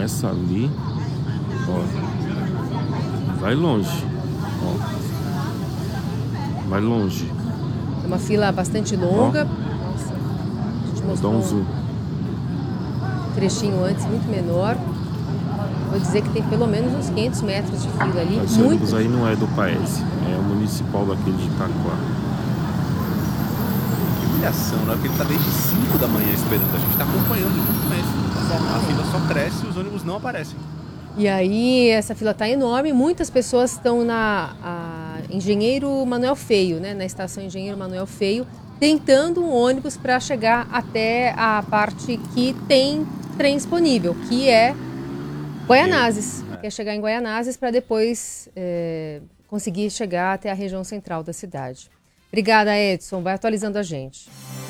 começa ali, ó, vai longe, ó, vai longe. É uma fila bastante longa. Nossa, a gente Vou dar um mostrou zoom. um trechinho antes muito menor. Vou dizer que tem pelo menos uns 500 metros de fila ali. Esse ônibus aí não é do Paese, é o municipal daqui de Itaquá. Que humilhação, né? Porque ele tá desde 5 da manhã esperando. A gente tá acompanhando junto com ele. A fila só cresce e os ônibus não aparecem. E aí, essa fila tá enorme. Muitas pessoas estão na Engenheiro Manuel Feio, né? Na estação Engenheiro Manuel Feio, tentando um ônibus para chegar até a parte que tem trem disponível, que é Guaianazes. Quer chegar em Guaianazes para depois conseguir chegar até a região central da cidade. Obrigada, Edson. Vai atualizando a gente.